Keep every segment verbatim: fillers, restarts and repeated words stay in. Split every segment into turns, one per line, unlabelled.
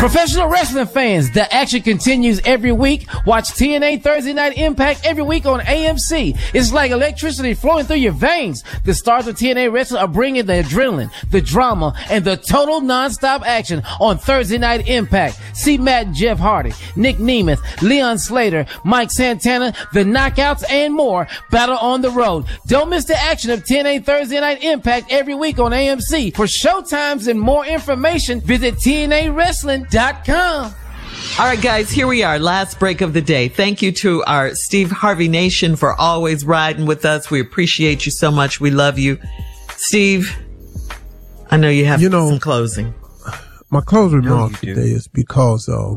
Professional wrestling fans, the action continues every week. Watch T N A Thursday Night Impact every week on A M C. It's like electricity flowing through your veins. The stars of T N A Wrestling are bringing the adrenaline, the drama, and the total non-stop action on Thursday Night Impact. See Matt and Jeff Hardy, Nick Nemeth, Leon Slater, Mike Santana, the Knockouts, and more battle on the road. Don't miss the action of T N A Thursday Night Impact every week on A M C. For showtimes and more information, visit T N A Wrestling dot com.
All right, guys, here we are. Last break of the day. Thank you to our Steve Harvey Nation for always riding with us. We appreciate you so much. We love you. Steve, I know you have you know, some closing.
My closing remark today is because uh,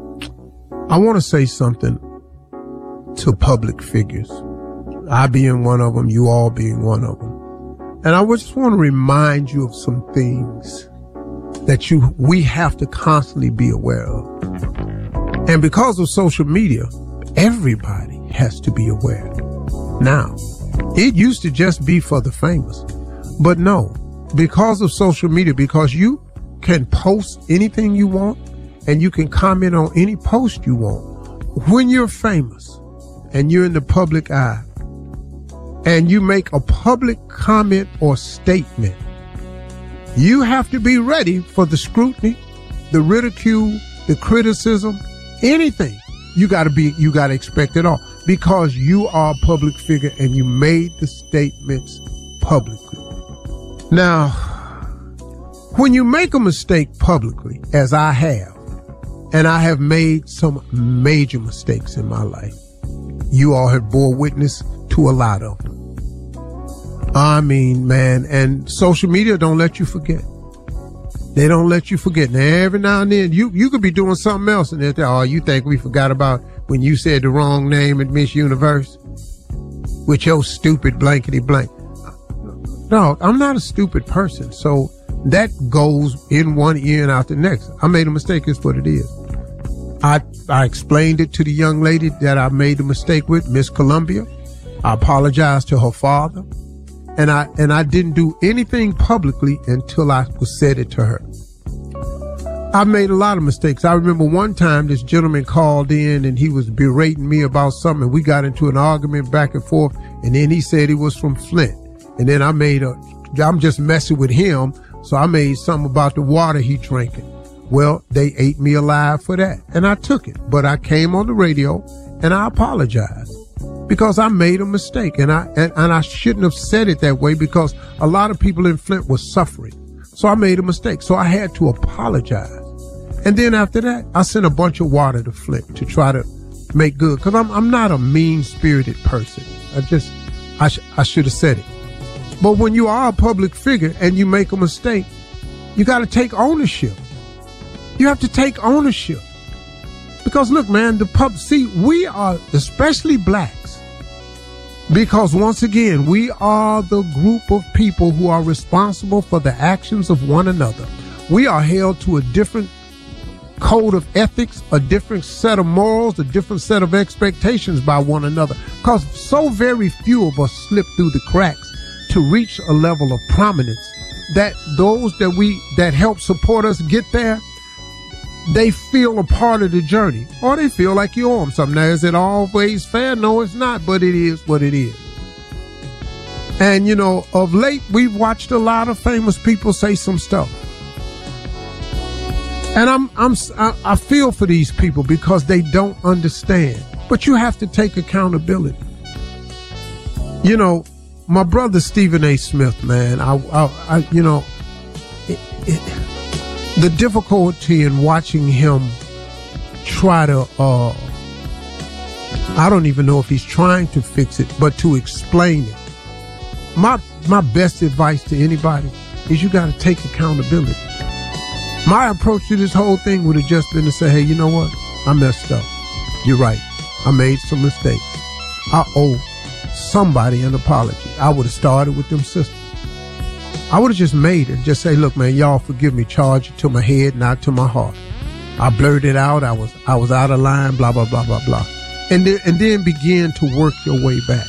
I want to say something to public figures. I being one of them, you all being one of them. And I just want to remind you of some things that you we have to constantly be aware of. And because of social media, everybody has to be aware. Now, it used to just be for the famous. But no, because of social media, because you can post anything you want and you can comment on any post you want. When you're famous and you're in the public eye and you make a public comment or statement, you have to be ready for the scrutiny, the ridicule, the criticism, anything. You gotta be, you gotta expect it all because you are a public figure and you made the statements publicly. Now, when you make a mistake publicly, as I have, and I have made some major mistakes in my life, you all have bore witness to a lot of them. I mean, man, and social media don't let you forget. They don't let you forget. Now, every now and then, you, you could be doing something else and they'll tell, oh, you think we forgot about when you said the wrong name at Miss Universe? With your stupid blankety blank. No, I'm not a stupid person. So that goes in one ear and out the next. I made a mistake, is what it is. I, I explained it to the young lady that I made a mistake with, Miss Columbia. I apologized to her father. And I, and I didn't do anything publicly until I said it to her. I made a lot of mistakes. I remember one time this gentleman called in and he was berating me about something. We got into an argument back and forth. And then he said he was from Flint. And then I made a, I'm just messing with him. So I made something about the water he drinking. Well, they ate me alive for that. And I took it. But I came on the radio and I apologized. Because I made a mistake and I, and, and I shouldn't have said it that way because a lot of people in Flint were suffering. So I made a mistake. So I had to apologize. And then after that, I sent a bunch of water to Flint to try to make good. Cause I'm, I'm not a mean spirited person. I just, I, sh- I should have said it. But when you are a public figure and you make a mistake, you got to take ownership. You have to take ownership. Because look, man, the pub, see, we are, especially blacks, because once again, we are the group of people who are responsible for the actions of one another. We are held to a different code of ethics, a different set of morals, a different set of expectations by one another. Because so very few of us slip through the cracks to reach a level of prominence that those that we, that help support us get there, they feel a part of the journey, or they feel like you owe them something. Now, is it always fair? No, it's not, but it is what it is. And, you know, of late, we've watched a lot of famous people say some stuff. And I'm, I'm, I, I feel for these people because they don't understand. But you have to take accountability. You know, my brother Stephen A. Smith, man, I, I, I you know, it, it, the difficulty in watching him try to, uh, I don't even know if he's trying to fix it, but to explain it. My, my best advice to anybody is you got to take accountability. My approach to this whole thing would have just been to say, hey, you know what? I messed up. You're right. I made some mistakes. I owe somebody an apology. I would have started with them sisters. I would have just made it. Just say, look, man, y'all forgive me. Charge it to my head, not to my heart. I blurted out. I was, I was out of line, blah, blah, blah, blah, blah. And then, and then begin to work your way back.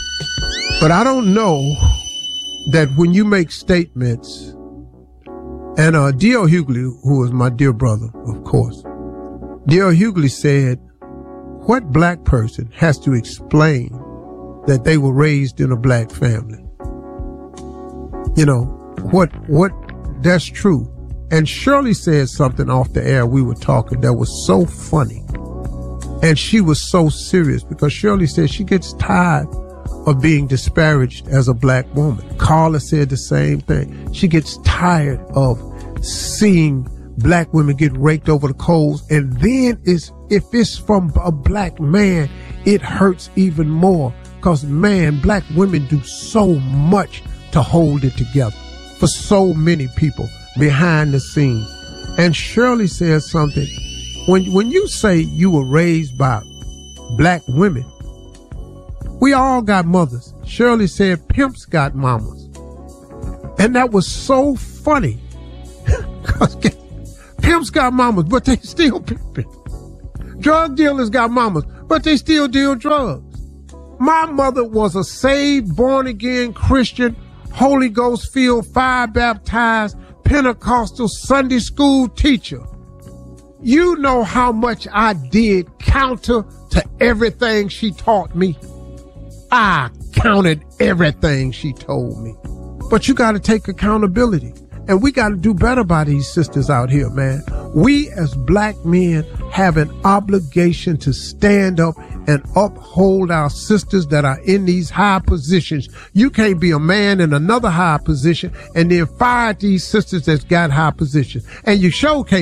But I don't know that when you make statements And uh, D L Hughley, who was my dear brother, of course, D L Hughley said, what black person has to explain that they were raised in a black family? You know, what, what, that's true. And Shirley said something off the air, we were talking, that was so funny. And she was so serious because Shirley said she gets tired of being disparaged as a black woman. Carla said the same thing. She gets tired of seeing black women get raked over the coals. And then it's, if it's from a black man, it hurts even more because, man, black women do so much to hold it together for so many people behind the scenes. And Shirley said something. When, when you say you were raised by black women, we all got mothers. Shirley said pimps got mamas. And that was so funny. Because pimps got mamas, but they still pimping. Drug dealers got mamas, but they still deal drugs. My mother was a saved, born-again Christian, Holy Ghost filled, fire baptized, Pentecostal Sunday school teacher. You know how much I did counter to everything she taught me. I counted everything she told me. But you got to take accountability. And we got to do better by these sisters out here, man. We as black men have an obligation to stand up and uphold our sisters that are in these high positions. You can't be a man in another high position and then fire these sisters that's got high positions. And you sure can't